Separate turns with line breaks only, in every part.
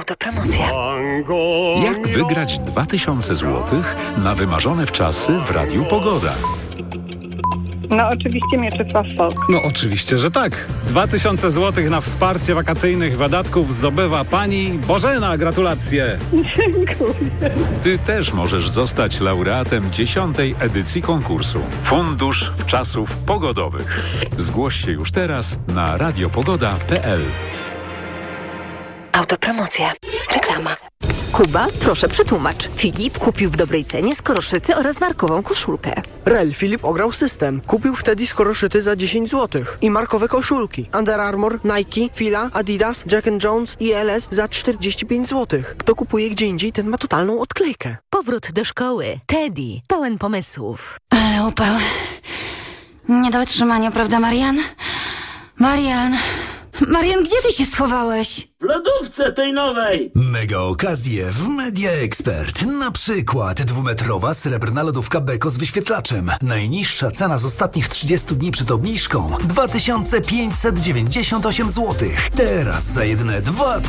Autopromocja.
Jak wygrać 2000 zł na wymarzone w czasy w Radiu Pogoda?
No oczywiście Mieczysław Folk.
No oczywiście, że tak. 2000 zł na wsparcie wakacyjnych wydatków zdobywa pani Bożena. Gratulacje.
Dziękuję.
Ty też możesz zostać laureatem 10. edycji konkursu. Fundusz Czasów Pogodowych. Zgłoś się już teraz na radiopogoda.pl.
Autopromocja. Reklama.
Kuba, proszę przetłumacz. Filip kupił w dobrej cenie skoroszyty oraz markową koszulkę.
Rel Filip ograł system. Kupił wtedy skoroszyty za 10 zł. I markowe koszulki. Under Armour, Nike, Fila, Adidas, Jack & Jones i LS za 45 zł. Kto kupuje gdzie indziej, ten ma totalną odklejkę.
Powrót do szkoły. Teddy. Pełen pomysłów.
Ale upał. Nie do wytrzymania, prawda, Marian? Marian, gdzie ty się schowałeś?
W lodówce tej nowej!
Mega okazje w Media Expert. Na przykład 2-metrowa srebrna lodówka Beko z wyświetlaczem. Najniższa cena z ostatnich 30 dni przed obniżką 2598 zł. Teraz za jedyne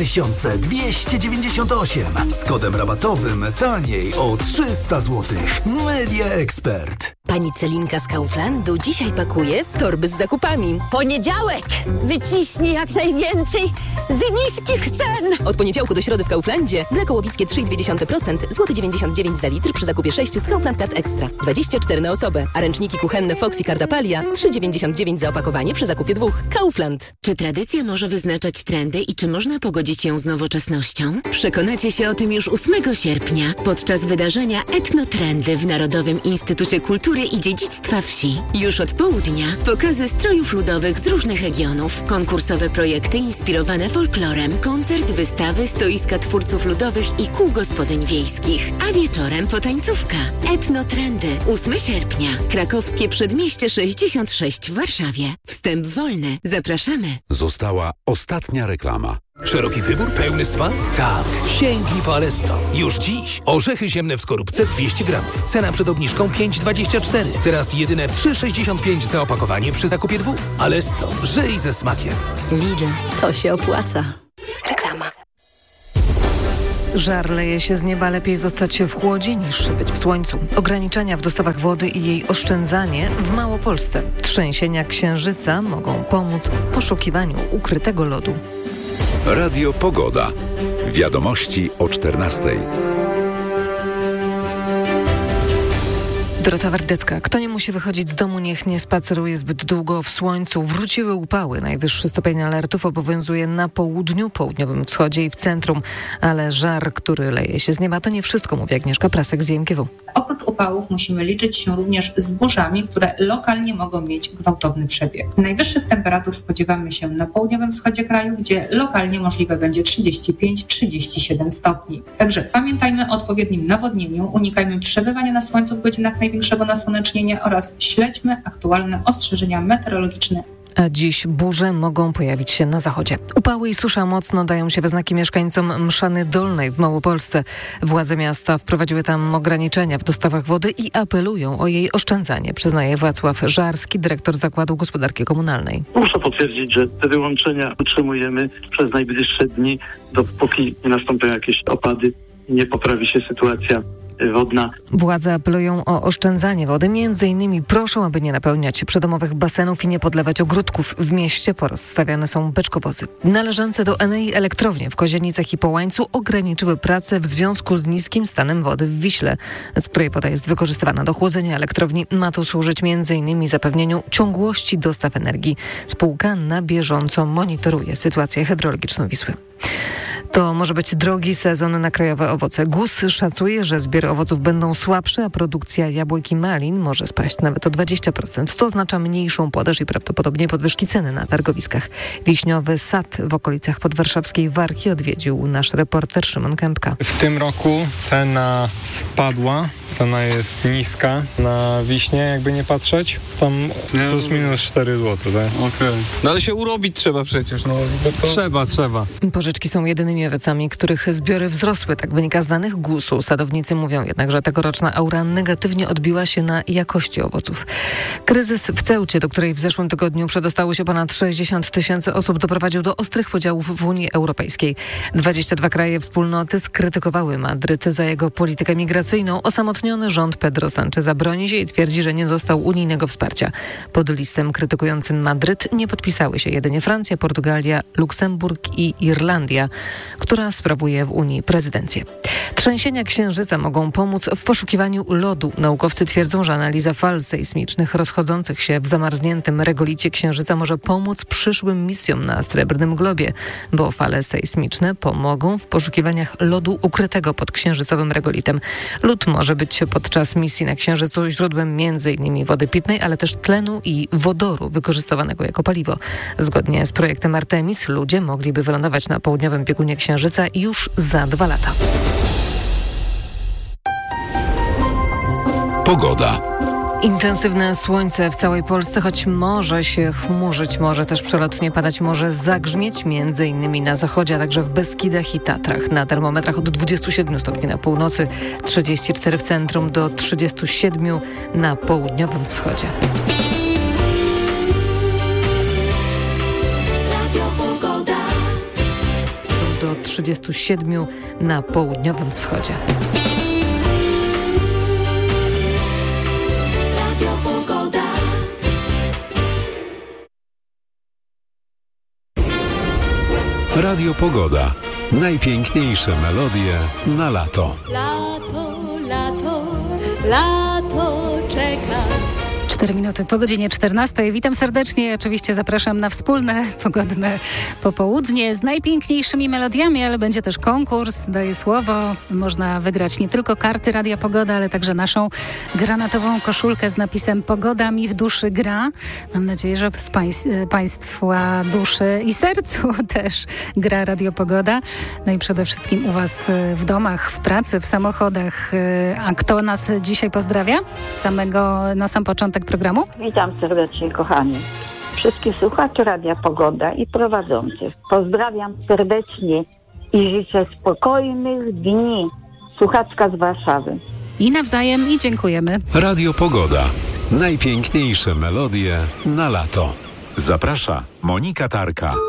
2298. Z kodem rabatowym taniej o 300 zł. Media Expert.
Pani Celinka z Kauflandu dzisiaj pakuje torby z zakupami. Poniedziałek! Wyciśnij jak najwięcej z niskich cen! Od poniedziałku do środy w Kauflandzie mleko łowickie 3,2%, złoty 99 za litr przy zakupie 6 z Kaufland Card Extra. 24 na osobę. A ręczniki kuchenne Fox i Cardapalia 3,99 za opakowanie przy zakupie 2. Kaufland.
Czy tradycja może wyznaczać trendy i czy można pogodzić ją z nowoczesnością? Przekonacie się o tym już 8 sierpnia podczas wydarzenia Etnotrendy w Narodowym Instytucie Kultury i Dziedzictwa Wsi. Już od południa pokazy strojów ludowych z różnych regionów, konkursowe projekty inspirowane folklorem, koncert, wystawy, stoiska twórców ludowych i kół gospodyń wiejskich. A wieczorem potańcówka. Etnotrendy. 8 sierpnia. Krakowskie Przedmieście 66 w Warszawie. Wstęp wolny. Zapraszamy.
Została ostatnia reklama.
Szeroki wybór, pełny smak? Tak. Sięgnij po Alesto. Już dziś. Orzechy ziemne w skorupce 200 gramów. Cena przed obniżką 5,24. Teraz jedyne 3,65 za opakowanie przy zakupie 2. Alesto. Żyj ze smakiem.
Lidl. To się opłaca.
Reklama.
Żar leje się z nieba, lepiej zostać w chłodzie niż być w słońcu. Ograniczenia w dostawach wody i jej oszczędzanie w Małopolsce. Trzęsienia księżyca mogą pomóc w poszukiwaniu ukrytego lodu.
Radio Pogoda. Wiadomości o 14:00.
Dorota Wardecka. Kto nie musi wychodzić z domu, niech nie spaceruje zbyt długo w słońcu. Wróciły upały. Najwyższy stopień alertów obowiązuje na południu, południowym wschodzie i w centrum. Ale żar, który leje się z nieba, to nie wszystko, mówi Agnieszka Prasek z JMKW.
Oprócz upałów musimy liczyć się również z burzami, które lokalnie mogą mieć gwałtowny przebieg. Najwyższych temperatur spodziewamy się na południowym wschodzie kraju, gdzie lokalnie możliwe będzie 35-37 stopni. Także pamiętajmy o odpowiednim nawodnieniu, unikajmy przebywania na słońcu w godzinach największego nasłonecznienia oraz śledźmy aktualne ostrzeżenia meteorologiczne.
A dziś burze mogą pojawić się na zachodzie. Upały i susza mocno dają się we znaki mieszkańcom Mszany Dolnej w Małopolsce. Władze miasta wprowadziły tam ograniczenia w dostawach wody i apelują o jej oszczędzanie, przyznaje Wacław Żarski, dyrektor Zakładu Gospodarki Komunalnej.
Muszę potwierdzić, że te wyłączenia utrzymujemy przez najbliższe dni, dopóki nie nastąpią jakieś opady i nie poprawi się sytuacja wodna.
Władze apelują o oszczędzanie wody. Między innymi proszą, aby nie napełniać przydomowych basenów i nie podlewać ogródków. W mieście porozstawiane są beczkowozy. Należące do Enei elektrownie w Kozienicach i Połańcu ograniczyły pracę w związku z niskim stanem wody w Wiśle, z której woda jest wykorzystywana do chłodzenia elektrowni. Ma to służyć m.in. zapewnieniu ciągłości dostaw energii. Spółka na bieżąco monitoruje sytuację hydrologiczną Wisły. To może być drogi sezon na krajowe owoce. GUS szacuje, że zbiory owoców będą słabsze, a produkcja jabłek i malin może spaść nawet o 20%. To oznacza mniejszą podaż i prawdopodobnie podwyżki ceny na targowiskach. Wiśniowy sad w okolicach podwarszawskiej Warki odwiedził nasz reporter Szymon Kępka.
W tym roku cena spadła, cena jest niska na wiśnie, jakby nie patrzeć. Tam plus minus 4 zł, tak?
Okej. No ale się urobić trzeba przecież. No, to...
Trzeba.
Pożyczki są jedynymi owocami, których zbiory wzrosły. Tak wynika z danych GUS-u. Sadownicy mówią jednak, że tegoroczna aura negatywnie odbiła się na jakości owoców. Kryzys w Ceucie, do której w zeszłym tygodniu przedostało się ponad 60 000 osób, doprowadził do ostrych podziałów w Unii Europejskiej. 22 kraje wspólnoty skrytykowały Madryt za jego politykę migracyjną. Osamotniony rząd Pedro Sancheza broni się i twierdzi, że nie dostał unijnego wsparcia. Pod listem krytykującym Madryt nie podpisały się jedynie Francja, Portugalia, Luksemburg i Irlandia, która sprawuje w Unii prezydencję. Trzęsienia Księżyca mogą pomóc w poszukiwaniu lodu. Naukowcy twierdzą, że analiza fal sejsmicznych rozchodzących się w zamarzniętym regolicie Księżyca może pomóc przyszłym misjom na Srebrnym Globie, bo fale sejsmiczne pomogą w poszukiwaniach lodu ukrytego pod księżycowym regolitem. Lód może być podczas misji na Księżycu źródłem m.in. wody pitnej, ale też tlenu i wodoru wykorzystywanego jako paliwo. Zgodnie z projektem Artemis ludzie mogliby wylądować na południowym biegunie Księżyca już za 2 lata.
Pogoda.
Intensywne słońce w całej Polsce, choć może się chmurzyć, może też przelotnie padać, może zagrzmieć, między innymi na zachodzie, a także w Beskidach i Tatrach. Na termometrach od 27 stopni na północy, 34 w centrum do 37 na południowym wschodzie. Do 37 na południowym wschodzie.
Radio Pogoda. Najpiękniejsze melodie na lato.
Lato, lato, lato czeka.
4 minuty po godzinie 14. Witam serdecznie. Oczywiście zapraszam na wspólne, pogodne popołudnie z najpiękniejszymi melodiami, ale będzie też konkurs. Daję słowo. Można wygrać nie tylko karty Radia Pogoda, ale także naszą granatową koszulkę z napisem Pogoda mi w duszy gra. Mam nadzieję, że w Państwa duszy i sercu też gra Radio Pogoda. No i przede wszystkim u Was w domach, w pracy, w samochodach. A kto nas dzisiaj pozdrawia? Na sam początek programu?
Witam serdecznie, kochani. Wszystkich słuchaczy Radia Pogoda i prowadzących. Pozdrawiam serdecznie i życzę spokojnych dni. Słuchaczka z Warszawy.
I nawzajem i dziękujemy.
Radio Pogoda. Najpiękniejsze melodie na lato. Zaprasza Monika Tarka.